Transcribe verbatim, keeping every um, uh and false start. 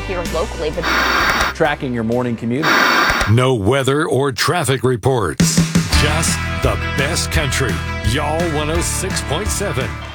here locally. But tracking your morning commute. No weather or traffic reports. Just the best country. Y'all one oh six point seven.